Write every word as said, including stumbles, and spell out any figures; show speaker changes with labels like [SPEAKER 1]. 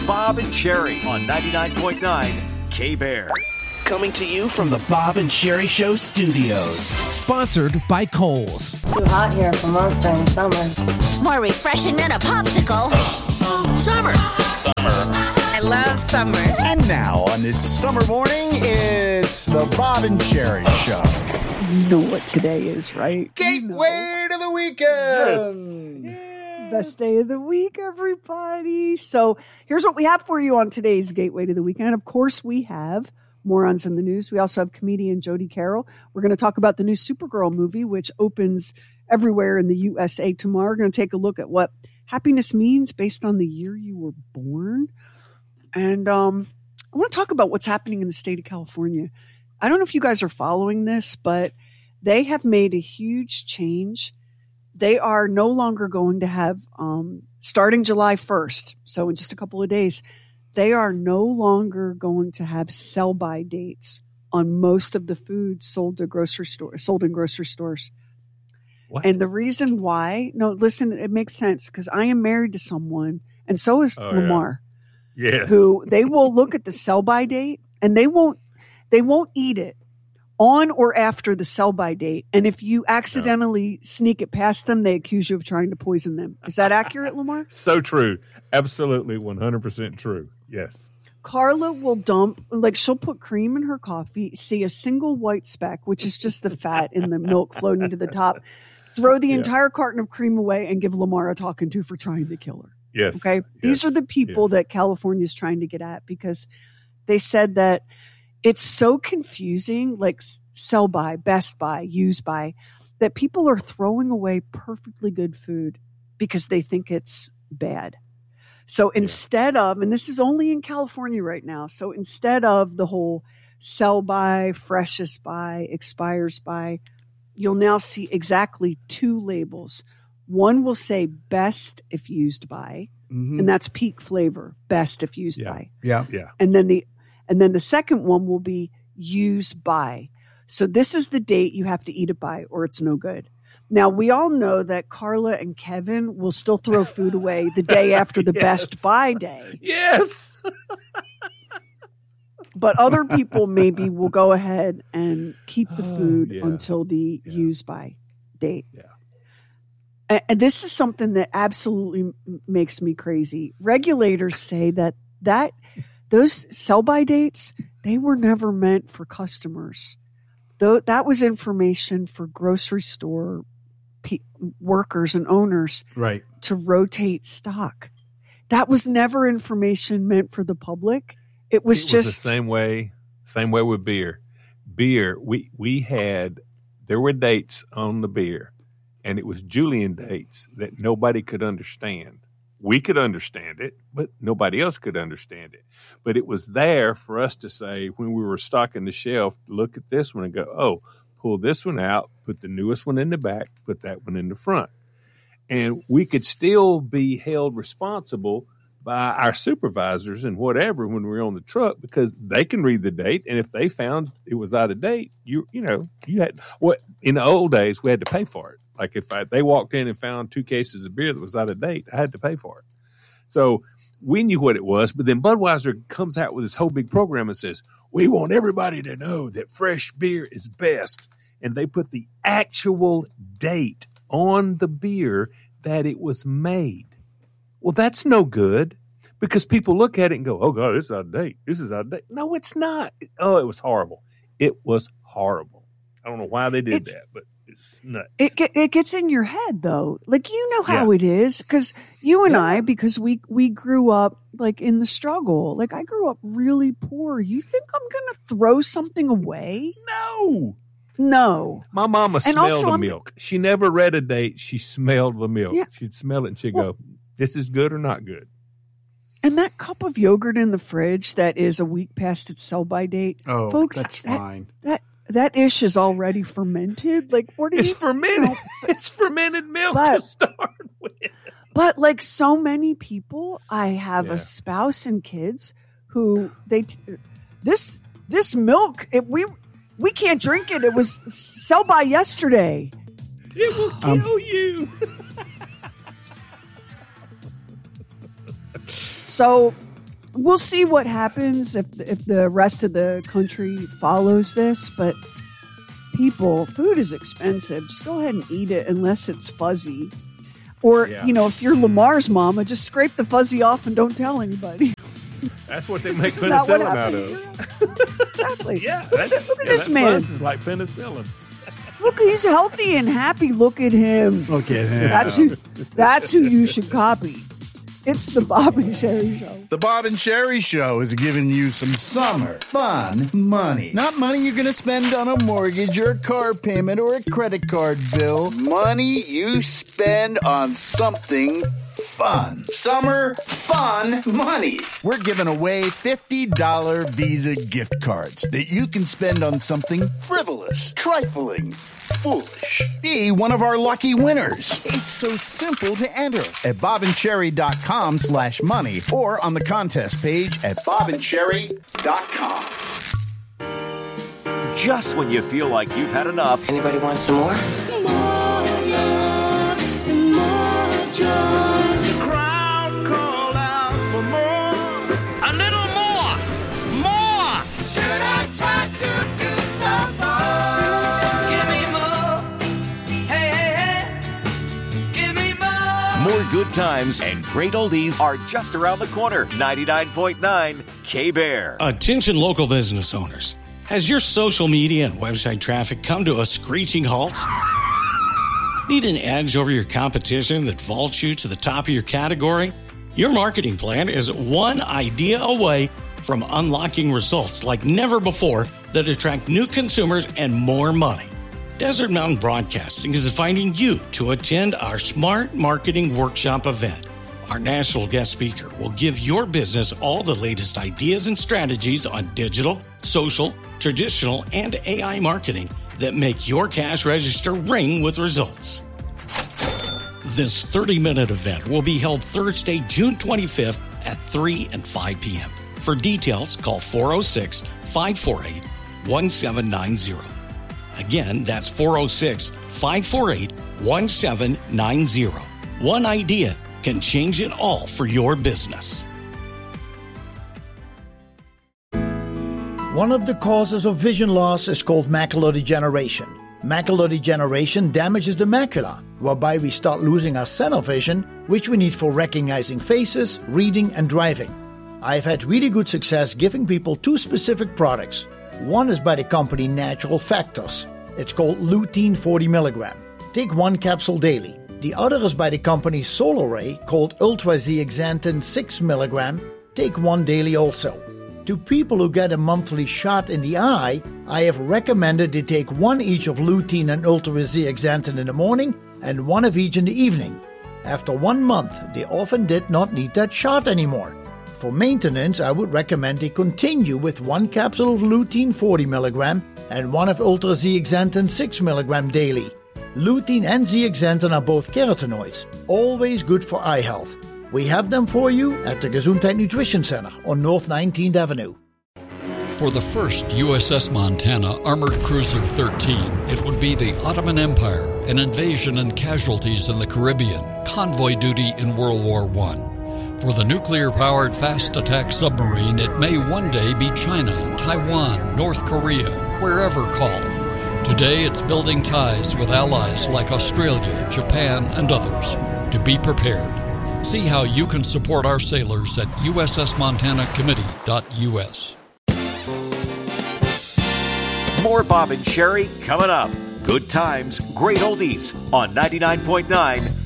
[SPEAKER 1] Bob and Cherry on ninety-nine point nine K-Bear.
[SPEAKER 2] Coming to you from the Bob and Cherry Show studios.
[SPEAKER 3] Sponsored by Kohl's.
[SPEAKER 4] Too hot here for Monster in summer.
[SPEAKER 5] More refreshing than a popsicle. Summer.
[SPEAKER 6] Summer.
[SPEAKER 5] I love summer.
[SPEAKER 7] And now on this summer morning, it's the Bob and Cherry Show.
[SPEAKER 8] You know what today is, right?
[SPEAKER 7] Gateway you know. to the weekend.
[SPEAKER 8] Yes. Best day of the week, everybody. So here's what we have for you on today's Gateway to the Weekend. Of course, we have Morons in the News. We also have comedian Jody Carroll. We're going to talk about the new Supergirl movie, which opens everywhere in the U S A tomorrow. We're going to take a look at what happiness means based on the year you were born. And um, I want to talk about what's happening in the state of California. I don't know if you guys are following this, but they have made a huge change. They are no longer going to have, um, starting July first, so in just a couple of days, they are no longer going to have sell-by dates on most of the food sold to grocery stores, sold in grocery stores.
[SPEAKER 9] What?
[SPEAKER 8] And the reason why, no, listen, it makes sense because I am married to someone, and so is
[SPEAKER 9] oh,
[SPEAKER 8] Lamar.
[SPEAKER 9] Yeah. Yes.
[SPEAKER 8] Who they will look at the sell-by date, and they won't, they won't eat it on or after the sell-by date. And if you accidentally no. sneak it past them, they accuse you of trying to poison them. Is that accurate, Lamar?
[SPEAKER 9] So true. Absolutely one hundred percent true. Yes.
[SPEAKER 8] Carla will dump, like she'll put cream in her coffee, see a single white speck, which is just the fat in the milk floating to the top, throw the yeah. entire carton of cream away and give Lamar a talking to for trying to kill her.
[SPEAKER 9] Yes.
[SPEAKER 8] Okay.
[SPEAKER 9] Yes.
[SPEAKER 8] These are the people yes. that California is trying to get at because they said that it's so confusing, like sell by, best by, use by, that people are throwing away perfectly good food because they think it's bad. So instead of, and this is only in California right now, so instead of the whole sell by, freshest by, expires by, you'll now see exactly two labels. One will say best if used by, mm-hmm. and that's peak flavor, best if used
[SPEAKER 9] yeah.
[SPEAKER 8] by.
[SPEAKER 7] Yeah.
[SPEAKER 9] Yeah.
[SPEAKER 8] And then the And then the second one will be use by. So this is the date you have to eat it by or it's no good. Now, we all know that Carla and Kevin will still throw food away the day after the
[SPEAKER 9] yes.
[SPEAKER 8] best by day.
[SPEAKER 9] Yes.
[SPEAKER 8] But other people maybe will go ahead and keep the food
[SPEAKER 9] oh, yeah.
[SPEAKER 8] until the
[SPEAKER 9] yeah.
[SPEAKER 8] use by date.
[SPEAKER 9] Yeah.
[SPEAKER 8] And this is something that absolutely makes me crazy. Regulators say that that those sell-by dates, they were never meant for customers. Though that was information for grocery store pe- workers and owners
[SPEAKER 7] right.
[SPEAKER 8] to rotate stock. That was never information meant for the public. It was
[SPEAKER 9] it
[SPEAKER 8] just
[SPEAKER 9] was the same way. Same way with beer. Beer, we we had there were dates on the beer, and it was Julian dates that nobody could understand. We could understand it, but nobody else could understand it. But it was there for us to say when we were stocking the shelf, look at this one and go, oh, pull this one out, put the newest one in the back, put that one in the front. And we could still be held responsible by our supervisors and whatever when we were on the truck because they can read the date. And if they found it was out of date, you you know, you had what in the old days we had to pay for it. Like if I, they walked in and found two cases of beer that was out of date, I had to pay for it. So we knew what it was. But then Budweiser comes out with this whole big program and says, we want everybody to know that fresh beer is best. And they put the actual date on the beer that it was made. Well, that's no good because people look at it and go, oh, God, this is out of date. This is out of date. No, it's not. Oh, it was horrible. It was horrible. I don't know why they did
[SPEAKER 8] it's-
[SPEAKER 9] that, but it's nuts.
[SPEAKER 8] It it gets in your head though. Like you know how
[SPEAKER 9] Yeah.
[SPEAKER 8] it is because you and
[SPEAKER 9] Yeah.
[SPEAKER 8] I because we we grew up like in the struggle. Like I grew up really poor. You think I'm gonna throw something away?
[SPEAKER 9] No.
[SPEAKER 8] No.
[SPEAKER 9] My mama
[SPEAKER 8] And
[SPEAKER 9] smelled
[SPEAKER 8] also
[SPEAKER 9] the
[SPEAKER 8] I'm-
[SPEAKER 9] milk. She never read a date. She smelled the milk.
[SPEAKER 8] Yeah.
[SPEAKER 9] She'd smell it and she'd
[SPEAKER 8] Well-
[SPEAKER 9] go, this is good or not good.
[SPEAKER 8] And that cup of yogurt in the fridge that is a week past its sell-by date,
[SPEAKER 7] Oh,
[SPEAKER 8] folks,
[SPEAKER 7] that's
[SPEAKER 8] that,
[SPEAKER 7] fine.
[SPEAKER 8] That that ish is already fermented. Like what are
[SPEAKER 9] It's
[SPEAKER 8] you?
[SPEAKER 9] fermented.
[SPEAKER 8] you know,
[SPEAKER 9] It's fermented milk
[SPEAKER 8] But-
[SPEAKER 9] to start with.
[SPEAKER 8] But like so many people, I have
[SPEAKER 9] Yeah.
[SPEAKER 8] a spouse and kids who they t- this this milk it, we we can't drink it. It was sell by yesterday.
[SPEAKER 9] It will kill
[SPEAKER 7] Um,
[SPEAKER 9] you.
[SPEAKER 8] So we'll see what happens if if the rest of the country follows this. But people, food is expensive. Just go ahead and eat it unless it's fuzzy. Or,
[SPEAKER 9] Yeah.
[SPEAKER 8] you know, if you're Lamar's mama, just scrape the fuzzy off and don't tell anybody.
[SPEAKER 9] That's what they make
[SPEAKER 8] Isn't that what
[SPEAKER 9] penicillin out
[SPEAKER 8] happened
[SPEAKER 9] of.
[SPEAKER 8] Exactly.
[SPEAKER 9] Yeah,
[SPEAKER 8] Look at,
[SPEAKER 9] that's,
[SPEAKER 8] look at
[SPEAKER 9] yeah,
[SPEAKER 8] this
[SPEAKER 9] that
[SPEAKER 8] man.
[SPEAKER 9] fuzz is like penicillin.
[SPEAKER 8] Look, he's healthy and happy. Look at him.
[SPEAKER 7] Look at him.
[SPEAKER 8] That's who. That's who you should copy. It's the Bob and Sherry Show.
[SPEAKER 7] The Bob and Sherry Show is giving you some summer fun money. Not money you're going to spend on a mortgage or a car payment or a credit card bill. Money you spend on something fun. Summer fun money. We're giving away fifty dollars Visa gift cards that you can spend on something frivolous, trifling, foolish. Be one of our lucky winners. It's so simple to enter at bobandcherry.com slash money or on the contest page at bobandcherry dot com.
[SPEAKER 1] Just when you feel like you've had enough,
[SPEAKER 2] Anybody want some more? A little more! More!
[SPEAKER 5] Should I try to do some more?
[SPEAKER 2] Give me more! Hey, hey, hey! Give me more!
[SPEAKER 1] more good times and great oldies are just around the corner. ninety-nine point nine K-Bear.
[SPEAKER 6] Attention local business owners. Has your social media and website traffic come to a screeching halt? Need an edge over your competition that vaults you to the top of your category? Your marketing plan is one idea away from unlocking results like never before that attract new consumers and more money. Desert Mountain Broadcasting is inviting you to attend our Smart Marketing Workshop event. Our national guest speaker will give your business all the latest ideas and strategies on digital, social, traditional, and A I marketing that make your cash register ring with results. This thirty-minute event will be held Thursday, June twenty-fifth at three and five p.m. For details, call four oh six, five four eight, one seven nine zero. Again, that's four oh six, five four eight, one seven nine zero. One idea can change it all for your business.
[SPEAKER 10] One of the causes of vision loss is called macular degeneration. Macular degeneration damages the macula, whereby we start losing our center vision, which we need for recognizing faces, reading, and driving. I've had really good success giving people two specific products. One is by the company Natural Factors. It's called lutein forty milligram. Take one capsule daily. The other is by the company Solaray called Ultra Zeaxanthin six milligram. Take one daily also. To people who get a monthly shot in the eye, I have recommended they take one each of lutein and Ultra Zeaxanthin in the morning and one of each in the evening. After one month, they often did not need that shot anymore. For maintenance, I would recommend they continue with one capsule of lutein forty milligram and one of Ultra Zeaxanthin six milligram daily. Lutein and zeaxanthin are both carotenoids, always good for eye health. We have them for you at the Gesundheit Nutrition Center on North nineteenth Avenue.
[SPEAKER 11] For the first U S S Montana Armored Cruiser thirteen, it would be the Ottoman Empire, an invasion and casualties in the Caribbean, convoy duty in World War One. For the nuclear-powered fast attack submarine, it may one day be China, Taiwan, North Korea, wherever called. Today it's building ties with allies like Australia, Japan, and others. To be prepared. See how you can support our sailors at U S S Montana Committee dot U S.
[SPEAKER 1] More Bob and Sherry coming up. Good times, great oldies on ninety-nine point nine